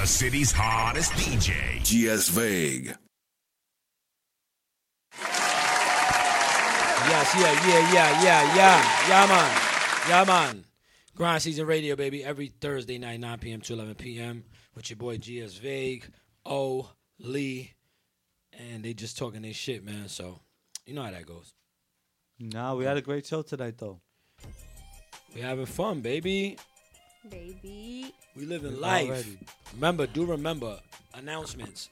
the city's hottest DJ, GS Vague. Yes, yeah, man. Grind Season Radio, baby, every Thursday night, 9 p.m. to 11 p.m. with your boy GS Vague, O, Lee, and they just talking their shit, man. So, you know how that goes. Nah, we had a great show tonight, though. We having fun, baby. Baby. We living life. Already. Remember, announcements.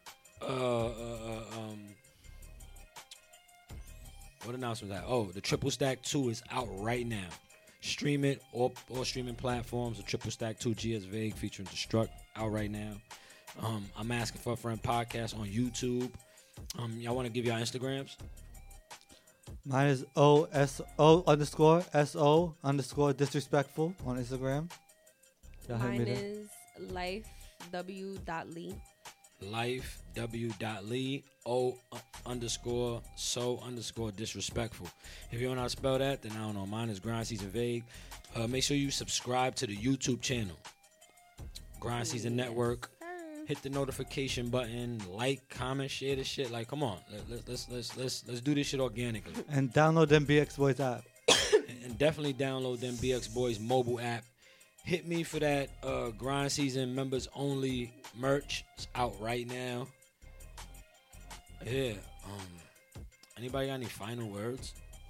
What announcement is that? Oh, the Triple Stack 2 is out right now. Stream it, all streaming platforms. The Triple Stack 2 GS Vague featuring Destruct out right now. I'm Asking for a Friend podcast on YouTube. Y'all want to give y'all Instagrams? Mine is OSO_SO_disrespectful on Instagram. Mine is lifew.lee. lifew.lee O_so_disrespectful. If you don't know how to spell that, then I don't know. Mine is Grind Season Vague. Make sure you subscribe to the YouTube channel, Grind Season Network. Hit the notification button, like, comment, share this shit. Like, come on, let's do this shit organically. And download them BX Boys app. And definitely download them BX Boys mobile app. Hit me for that Grind Season members only merch. It's out right now. Yeah. Anybody got any final words?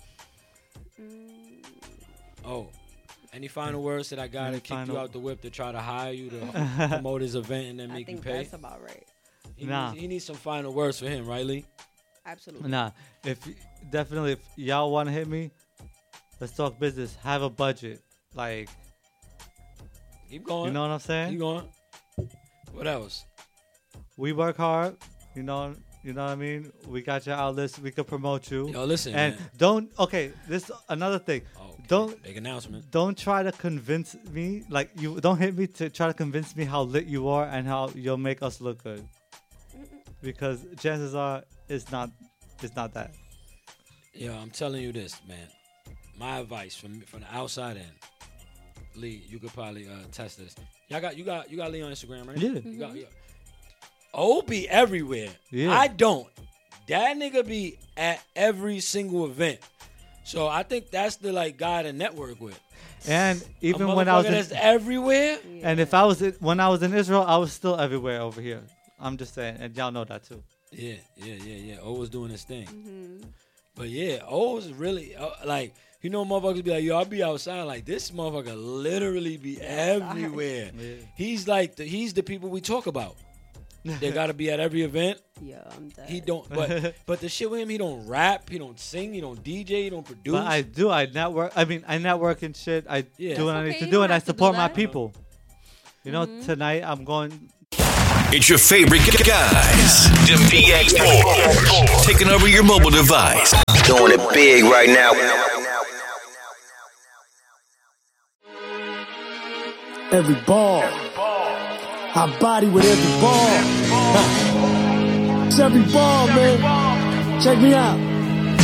Oh, any final words that I gotta kick you out the whip to try to hire you to promote his event and then make you pay? That's about right. He needs some final words for him, right, Lee? Absolutely. Nah, if y'all want to hit me, let's talk business. Have a budget, like. Keep going. You know what I'm saying? Keep going. What else? We work hard. You know what I mean? We got your outlets. We could promote you. Yo, listen, and man. This another thing. Okay. Big announcement. Don't try to convince me. Like, you don't hit me to try to convince me how lit you are and how you'll make us look good. Because chances are it's not that. Yo, I'm telling you this, man. My advice from the outside in. Lee, you could probably test this. You got Lee on Instagram, right? Yeah. You got. Oh, be everywhere. Yeah. I don't. That nigga be at every single event. So I think that's the guy to network with. And even when when I was that's everywhere. Yeah. And when I was in Israel, I was still everywhere over here. I'm just saying, and y'all know that too. Yeah. O was doing his thing. Mm-hmm. But yeah, O was really motherfuckers be like, yo, I'll be outside. Like, this motherfucker literally be everywhere. Yeah. He's the people we talk about. They gotta be at every event. Yeah, I'm dead. He don't, but the shit with him, he don't rap, he don't sing, he don't DJ, he don't produce. But I do. I network. I network and shit. I do what I need to do, and I support my people. You know, tonight I'm going. It's your favorite guys, the BX Boys, taking over your mobile device. Doing it big right now. Every ball. I body with every ball. It's every ball, man. Check me out.